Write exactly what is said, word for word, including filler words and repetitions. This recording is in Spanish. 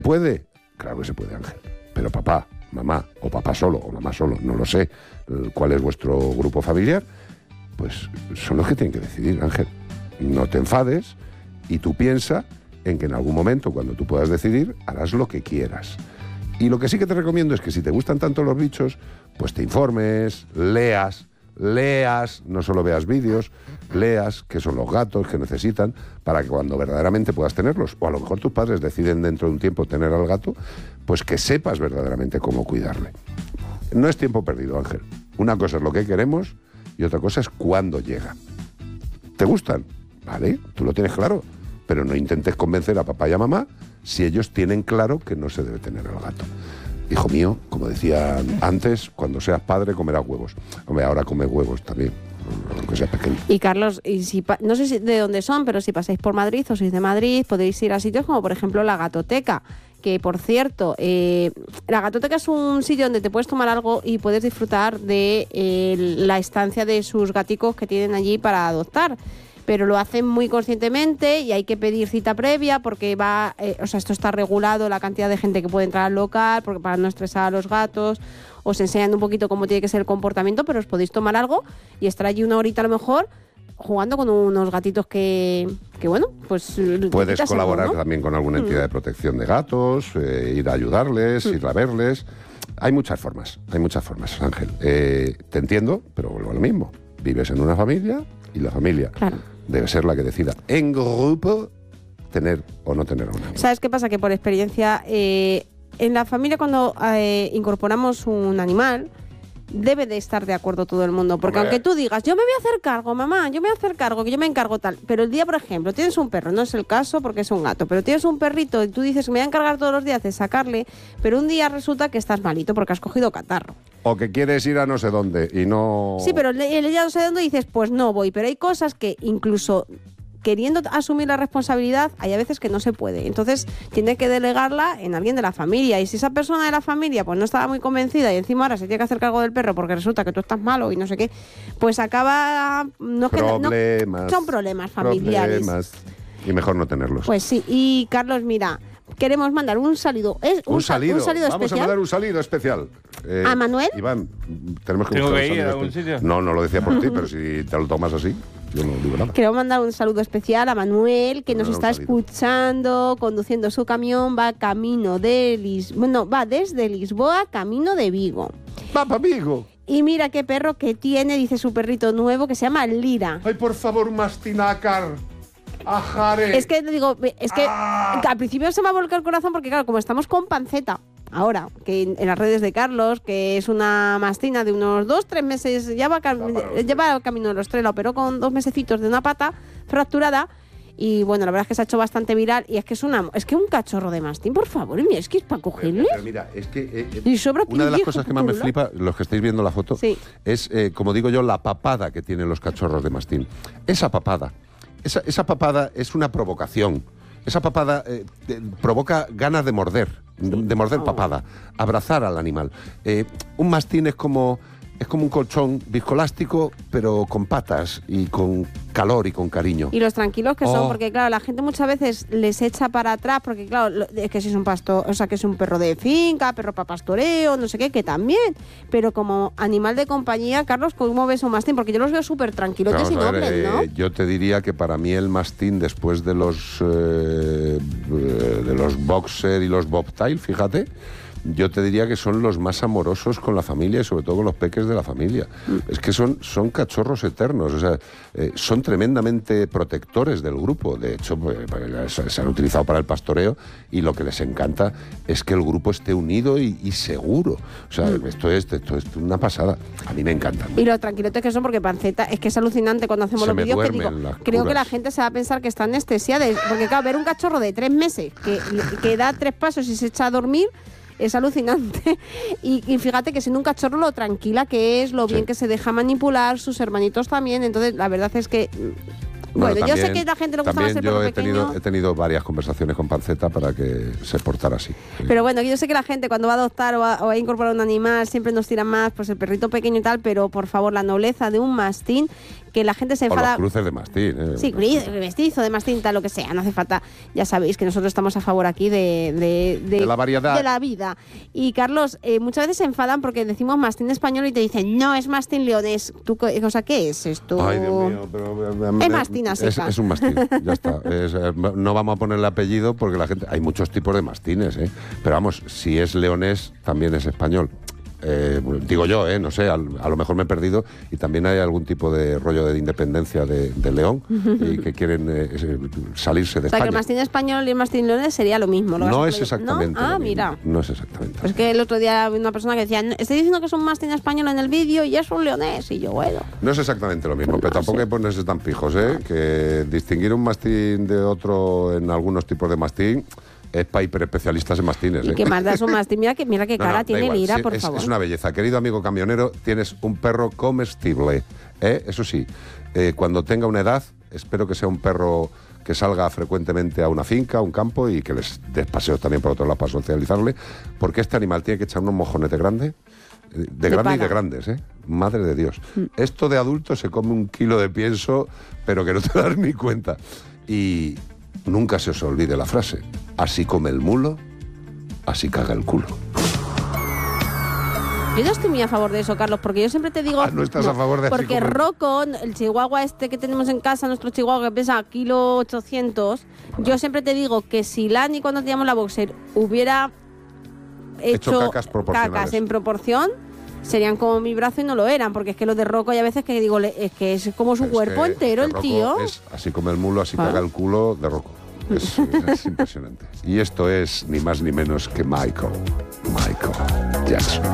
¿Puede? Claro que se puede, Ángel. Pero papá, mamá, o papá solo, o mamá solo, no lo sé, cuál es vuestro grupo familiar, pues son los que tienen que decidir, Ángel. No te enfades y tú piensa en que en algún momento, cuando tú puedas decidir, harás lo que quieras. Y lo que sí que te recomiendo es que si te gustan tanto los bichos, pues te informes, leas, leas, no solo veas vídeos, leas qué son los gatos que necesitan para que cuando verdaderamente puedas tenerlos, o a lo mejor tus padres deciden dentro de un tiempo tener al gato, pues que sepas verdaderamente cómo cuidarle. No es tiempo perdido, Ángel. Una cosa es lo que queremos y otra cosa es cuándo llega. ¿Te gustan? Vale, tú lo tienes claro, pero no intentes convencer a papá y a mamá si ellos tienen claro que no se debe tener al gato. Hijo mío, como decía antes, cuando seas padre comerás huevos. Hombre, ahora come huevos también, aunque sea pequeño. Y Carlos, y si no sé si de dónde son, pero si pasáis por Madrid o sois de Madrid, podéis ir a sitios como por ejemplo la Gatoteca, que por cierto, eh, la Gatoteca es un sitio donde te puedes tomar algo y puedes disfrutar de eh, la estancia de sus gaticos que tienen allí para adoptar. Pero lo hacen muy conscientemente y hay que pedir cita previa porque va, eh, o sea, esto está regulado, la cantidad de gente que puede entrar al local, porque para no estresar a los gatos, os enseñan un poquito cómo tiene que ser el comportamiento, pero os podéis tomar algo y estar allí una horita a lo mejor jugando con unos gatitos que, que bueno, pues... Puedes colaborar, ¿no? también con alguna entidad de protección de gatos, eh, ir a ayudarles, mm. ir a verles. Hay muchas formas, hay muchas formas, Ángel. Eh, te entiendo, pero vuelvo a lo mismo. Vives en una familia y la familia... Claro. Debe ser la que decida en grupo tener o no tener a un animal. ¿Sabes qué pasa? Que por experiencia, eh, en la familia cuando eh, incorporamos un animal, debe de estar de acuerdo todo el mundo. Porque Hombre. aunque tú digas, yo me voy a hacer cargo, mamá, yo me voy a hacer cargo, que yo me encargo tal. Pero el día, por ejemplo, tienes un perro, no es el caso porque es un gato, pero tienes un perrito y tú dices que me voy a encargar todos los días de sacarle, pero un día resulta que estás malito porque has cogido catarro. O que quieres ir a no sé dónde y no... Sí, pero el ya no sé dónde dices, pues no voy. Pero hay cosas que incluso queriendo asumir la responsabilidad, hay a veces que no se puede. Entonces, tiene que delegarla en alguien de la familia. Y si esa persona de la familia pues no estaba muy convencida y encima ahora se tiene que hacer cargo del perro porque resulta que tú estás malo y no sé qué, pues acaba... No es problemas. Que no, son problemas familiares. Problemas. Y mejor no tenerlos. Pues sí. Y Carlos, mira... Queremos mandar un saludo, es un, un salido, un salido vamos especial. a mandar un salido especial. Eh, ¿A Manuel? Iván, tenemos que ¿Tengo buscar que ir un a algún sitio? No, no lo decía por ti, pero si te lo tomas así, yo no digo nada. Queremos mandar un saludo especial a Manuel, que nos está escuchando, conduciendo su camión, va camino de Lis... bueno, va desde Lisboa, camino de Vigo. Va para Vigo. Y mira qué perro que tiene, dice su perrito nuevo, que se llama Lira. Ay, por favor, Mastinacar. Ajare. Es que digo, es que ah. al principio se me ha volcado el corazón porque claro, como estamos con Panceta ahora, que en, en las redes de Carlos, que es una mastina de unos dos, tres meses, ya va, cam- ya va camino de los tres, la operó con dos mesecitos de una pata fracturada. Y bueno, la verdad es que se ha hecho bastante viral y es que es una es que un cachorro de mastín, por favor, mira, es que es para cogerle. Pero mira, es que eh, y sobra una de las cosas que más me flipa, los que estáis viendo la foto, sí. es, eh, como digo yo, la papada que tienen los cachorros de mastín. Esa papada. Esa, esa papada es una provocación. Esa papada eh, de, provoca ganas de morder, de, de morder oh. papada, abrazar al animal. Eh, un mastín es como, es como un colchón viscoelástico, pero con patas y con calor y con cariño. Y los tranquilos que oh. son, porque claro, la gente muchas veces les echa para atrás, porque claro, es que si es un pastor, o sea, que es un perro de finca, perro para pastoreo, no sé qué, que también. Pero como animal de compañía, Carlos, ¿cómo ves un mastín? Porque yo los veo súper tranquilotes y nobles, eh, ¿no? Yo te diría que para mí el mastín, después de los eh, de los boxer y los bobtail, fíjate, yo te diría que son los más amorosos con la familia y sobre todo con los peques de la familia. Mm. Es que son, son cachorros eternos, o sea, eh, son tremendamente protectores del grupo. De hecho, pues, se han utilizado para el pastoreo y lo que les encanta es que el grupo esté unido y, y seguro. O sea, mm. esto, es, esto es una pasada. A mí me encanta. Y los tranquilotes que son, porque Panceta, es que es alucinante cuando hacemos se los vídeos que digo, creo que la gente se va a pensar que está anestesiada, porque claro, ver un cachorro de tres meses que, que da tres pasos y se echa a dormir, es alucinante. Y, y fíjate que siendo un cachorro lo tranquila que es, lo sí. bien que se deja manipular, sus hermanitos también. Entonces, la verdad es que... Bueno, bueno también, yo sé que a la gente le gusta más el perro yo he pequeño. Tenido, he tenido varias conversaciones con Panceta para que se portara así. Sí. Pero bueno, yo sé que la gente cuando va a adoptar o a, o a incorporar un animal siempre nos tira más, pues el perrito pequeño y tal, pero por favor, la nobleza de un mastín, que la gente se O los enfada. cruces de mastín. ¿eh? Sí, mestizo, de mastín, tal, lo que sea, no hace falta. Ya sabéis que nosotros estamos a favor aquí de, de, de, De la variedad. de la vida. Y Carlos, eh, muchas veces se enfadan porque decimos mastín español y te dicen, no, es mastín leonés. ¿Tú, o sea, ¿qué es esto? Ay, Dios mío, pero... Es mastín a es, secas. es un mastín, ya está. Es, eh, no vamos a ponerle apellido porque la gente... Hay muchos tipos de mastines, ¿eh? Pero vamos, si es leonés, también es español. Eh, digo yo, eh, no sé, a, a lo mejor me he perdido y también hay algún tipo de rollo de independencia de, de León y que quieren eh, salirse de O sea, España. que el mastín español y el mastín leonés sería lo mismo. Lo No que es lo- exactamente ¿no? Ah, lo mismo. mira. No es exactamente. Pues que el otro día había una persona que decía, estoy diciendo que es un mastín español en el vídeo y es un leonés. Y yo, bueno. No es exactamente lo mismo, Pues pero no tampoco sé. hay que ponerse tan pijos, ¿eh? Que distinguir un mastín de otro en algunos tipos de mastín es para hiperespecialistas en mastines, ¿Y ¿eh? qué más das un mastín? Mira, que, mira qué No, cara no, da tiene igual. Lira, Sí, por es, favor. es una belleza. Querido amigo camionero, tienes un perro comestible, ¿eh? Eso sí, eh, cuando tenga una edad, espero que sea un perro que salga frecuentemente a una finca, a un campo y que les des paseos también por otro lado para socializarle, porque este animal tiene que echar unos mojones de grande, eh, de, De grandes y pana. de grandes, ¿eh? Madre de Dios. Esto de adulto se come un kilo de pienso, pero que no te das ni cuenta. Y nunca se os olvide la frase, así come el mulo, así caga el culo. Yo no estoy muy a favor de eso, Carlos, porque yo siempre te digo... Ah, ¿no estás a favor de así Porque comer? Rocco, el chihuahua este que tenemos en casa, nuestro chihuahua que pesa kilo ochocientos, yo siempre te digo que si Lani, cuando teníamos la boxer, hubiera Hecho hecho, cacas proporcionales. cacas en proporción, serían como mi brazo y no lo eran, porque es que los de Rocco hay a veces que digo, le- es que es como su Pero es cuerpo que- entero, que el Rocco tío. Es así come el mulo, así Ah. caga el culo de Rocco. Es, es impresionante. Y esto es ni más ni menos que Michael. Michael Jackson.